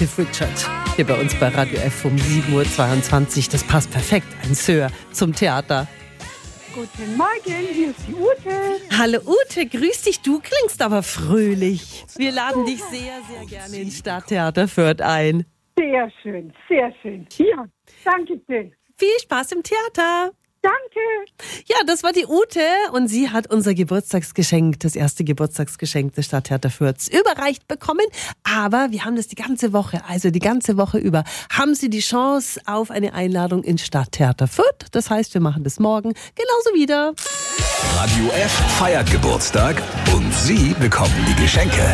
Cliff Richard. Hier bei uns bei Radio F um 7.22 Uhr. Das passt perfekt. Ein Sir zum Theater. Guten Morgen, hier ist die Ute. Hallo Ute, grüß dich. Du klingst aber fröhlich. Wir laden dich sehr, sehr gerne ins Stadttheater Fürth ein. Sehr schön, sehr schön. Ja, danke schön. Viel Spaß im Theater. Danke. Ja, das war die Ute und sie hat unser Geburtstagsgeschenk, das erste Geburtstagsgeschenk des Stadttheater Fürths, überreicht bekommen. Aber wir haben das die ganze Woche, also die ganze Woche über, haben Sie die Chance auf eine Einladung ins Stadttheater Fürth. Das heißt, wir machen das morgen genauso wieder. Radio F feiert Geburtstag und Sie bekommen die Geschenke.